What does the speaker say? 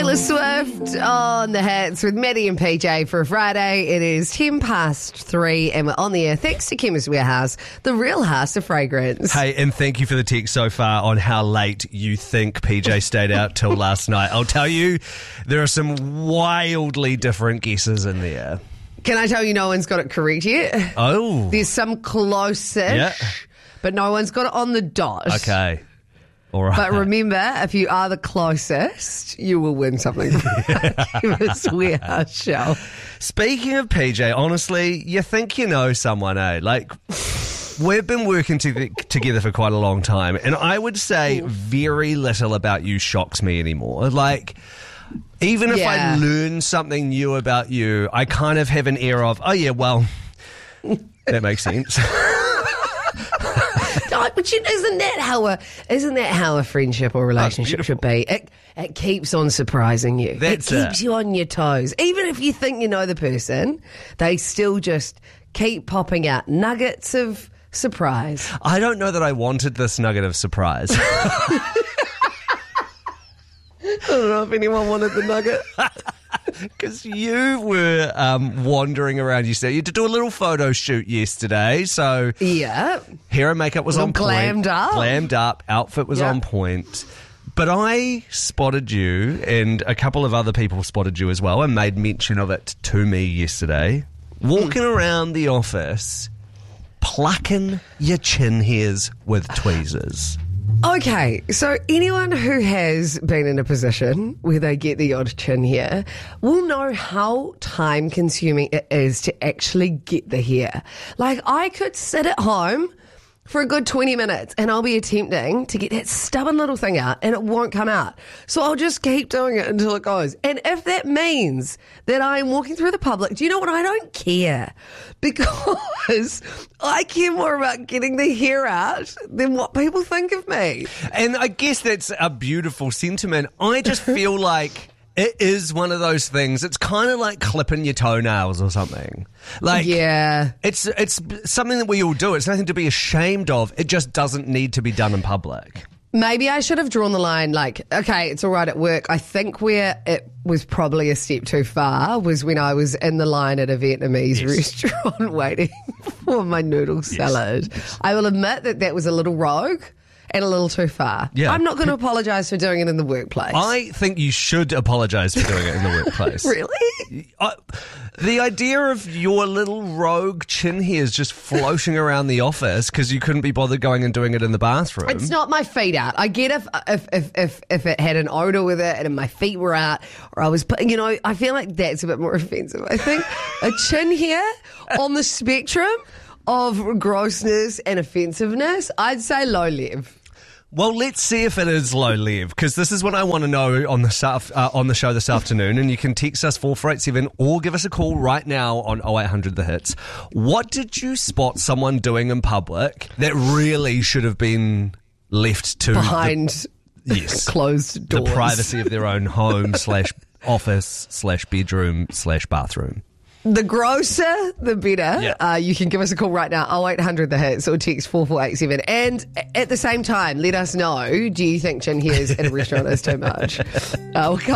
Taylor Swift on the hits with Maddie and PJ for a Friday. It is 3:10 and we're on the air thanks to Chemist Warehouse, the real house of fragrance. Hey, and thank you for the text so far on how late you think PJ stayed out till last night. I'll tell you, there are some wildly different guesses in there. Can I tell you no one's got it correct yet? Oh. There's some close-ish, but no one's got it on the dot. Okay. All right. But remember, if you are the closest, you will win something from Chemist Warehouse show. Speaking of PJ, honestly, you think you know someone, eh? Like, we've been working together for quite a long time, and I would say very little about you shocks me anymore. Like, even if I learn something new about you, I kind of have an air of, oh yeah, well, that makes sense. But isn't that how a friendship or relationship should be? It keeps on surprising you. It keeps you on your toes. Even if you think you know the person, they still just keep popping out nuggets of surprise. I don't know that I wanted this nugget of surprise. I don't know if anyone wanted the nugget. Because you were wandering around. You said you had to do a little photo shoot yesterday. So hair and makeup was on point. Glammed up. Outfit was on point. But I spotted you, and a couple of other people spotted you as well, and made mention of it to me yesterday. Walking around the office, plucking your chin hairs with tweezers. Okay, so anyone who has been in a position where they get the odd chin hair will know how time-consuming it is to actually get the hair. Like, I could sit at home for a good 20 minutes and I'll be attempting to get that stubborn little thing out and it won't come out. So I'll just keep doing it until it goes. And if that means that I'm walking through the public, do you know what? I don't care, because I care more about getting the hair out than what people think of me. And I guess that's a beautiful sentiment. I just feel like it is one of those things. It's kind of like clipping your toenails or something. Like, it's something that we all do. It's nothing to be ashamed of. It just doesn't need to be done in public. Maybe I should have drawn the line like, okay, it's all right at work. I think where it was probably a step too far was when I was in the line at a Vietnamese restaurant waiting for my noodle salad. I will admit that was a little rogue and a little too far. Yeah. I'm not going to apologise for doing it in the workplace. I think you should apologise for doing it in the workplace. Really? The idea of your little rogue chin hairs just floating around the office because you couldn't be bothered going and doing it in the bathroom. It's not my feet out. I get if it had an odour with it and my feet were out, or I was putting, I feel like that's a bit more offensive. I think a chin hair on the spectrum of grossness and offensiveness, I'd say low lev. Well, let's see if it is low lev, because this is what I want to know on the show this afternoon, and you can text us 4487 or give us a call right now on 0800 The Hits. What did you spot someone doing in public that really should have been left to behind closed doors? The privacy of their own home / office / bedroom / bathroom. The grosser, the better. Yeah. You can give us a call right now, 0800 The Hits, or text 4487. And at the same time, let us know, do you think chin hairs at a restaurant is too much?